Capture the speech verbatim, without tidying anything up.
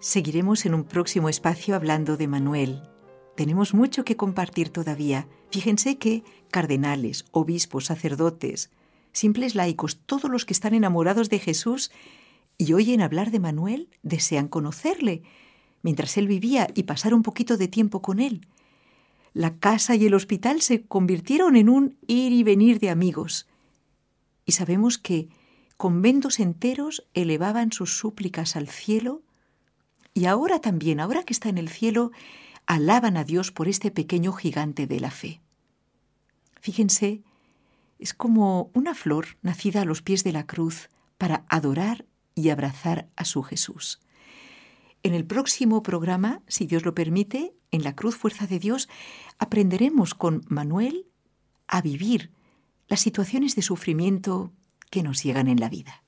Seguiremos en un próximo espacio hablando de Manuel. Tenemos mucho que compartir todavía. Fíjense que cardenales, obispos, sacerdotes, simples laicos, todos los que están enamorados de Jesús y oyen hablar de Manuel, desean conocerle, mientras él vivía y pasar un poquito de tiempo con él. La casa y el hospital se convirtieron en un ir y venir de amigos. Y sabemos que conventos enteros elevaban sus súplicas al cielo y ahora también, ahora que está en el cielo, alaban a Dios por este pequeño gigante de la fe. Fíjense, es como una flor nacida a los pies de la cruz para adorar y abrazar a su Jesús. En el próximo programa, si Dios lo permite, en la Cruz Fuerza de Dios, aprenderemos con Manuel a vivir las situaciones de sufrimiento que nos llegan en la vida.